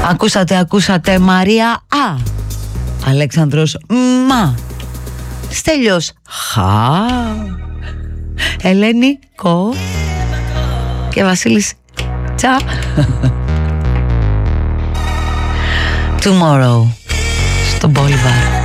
Ακούσατε Μαρία Α, Αλέξανδρος Μα, Στέλιος Χ, Ελένη Κο και Βασίλης Τσα. Tomorrow στο Μπόλιβαρ.